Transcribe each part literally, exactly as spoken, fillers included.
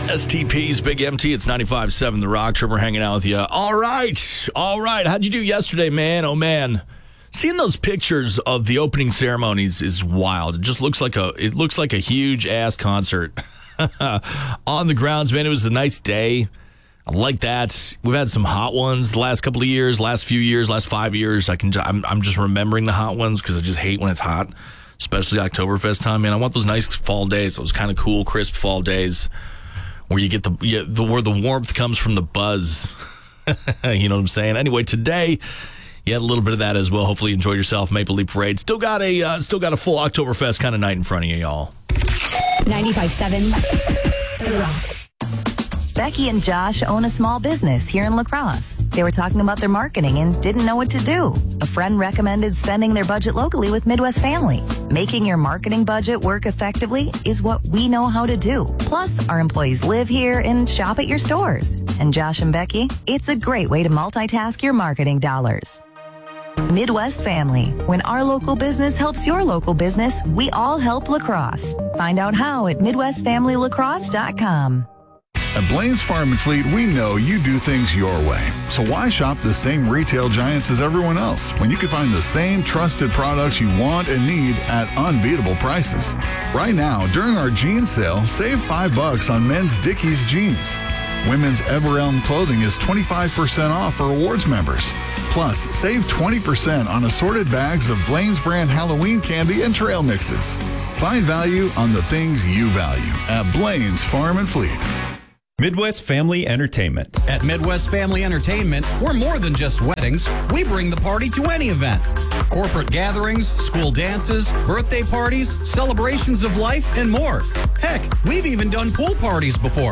S T P's Big M T. It's ninety-five point seven The Rock. Trevor hanging out with you. All right. All right. How'd you do yesterday, man? Oh, man. Seeing those pictures of the opening ceremonies is wild. It just looks like a it looks like a huge ass concert on the grounds, man. It was a nice day. I like that. We've had some hot ones the last couple of years, last few years, last five years. I can I'm, I'm just remembering the hot ones because I just hate when it's hot, especially Oktoberfest time. Man, I want those nice fall days, those kind of cool, crisp fall days where you get the, you, the where the warmth comes from the buzz. You know what I'm saying? Anyway, today you had a little bit of that as well. Hopefully you enjoyed yourself. Maple Leaf Parade. Still got a uh, still got a full Oktoberfest kind of night in front of you, y'all. ninety-five point seven The Rock. Becky and Josh own a small business here in La Crosse. They were talking about their marketing and didn't know what to do. A friend recommended spending their budget locally with Midwest Family. Making your marketing budget work effectively is what we know how to do. Plus, our employees live here and shop at your stores. And Josh and Becky, it's a great way to multitask your marketing dollars. Midwest Family. When our local business helps your local business, we all help La Crosse. Find out how at midwest family lacrosse dot com. At Blaine's Farm and Fleet, we know you do things your way. So why shop the same retail giants as everyone else when you can find the same trusted products you want and need at unbeatable prices? Right now, during our jeans sale, save five bucks on men's Dickies jeans. Women's Everelm clothing is twenty-five percent off for awards members. Plus, save twenty percent on assorted bags of Blaine's brand Halloween candy and trail mixes. Find value on the things you value at Blaine's Farm and Fleet. Midwest Family Entertainment. At Midwest Family Entertainment, we're more than just weddings. We bring the party to any event. Corporate gatherings, school dances, birthday parties, celebrations of life, and more. Heck, we've even done pool parties before.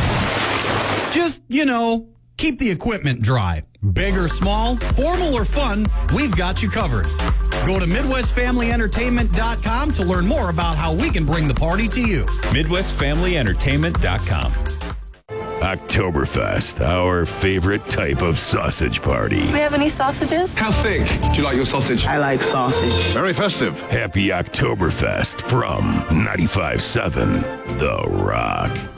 Just, you know, keep the equipment dry. Big or small, formal or fun, we've got you covered. Go to midwest family entertainment dot com to learn more about how we can bring the party to you. midwest family entertainment dot com. Oktoberfest, our favorite type of sausage party. Do we have any sausages? How thick do you like your sausage? I like sausage. Very festive. Happy Oktoberfest from ninety-five point seven The Rock.